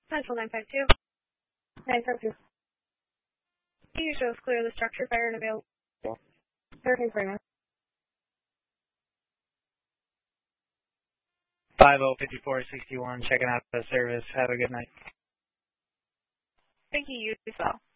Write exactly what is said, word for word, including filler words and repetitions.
Central nine five two. nine five two. You shows clear the structure, fire and available. thirteen forty-nine. five oh fifty-four sixty-one, checking out the service. Have a good night. Thank you, you as well.